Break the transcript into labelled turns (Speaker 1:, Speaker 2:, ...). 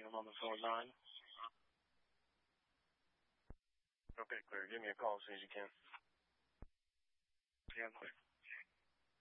Speaker 1: I'm on the phone line. Okay, clear. Give me a call as soon as you can. Yeah, I'm clear.